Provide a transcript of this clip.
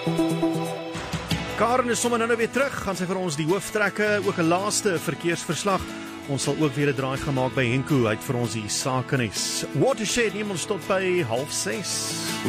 Karen is sommer nou weer terug, gaan sy vir ons die hooftrekke, ook 'n laaste verkeersverslag. Ons sal ook weer 'n draai gemaak by Henko, hy het vir ons die sakenis. Watershed neem ons tot by 5:30.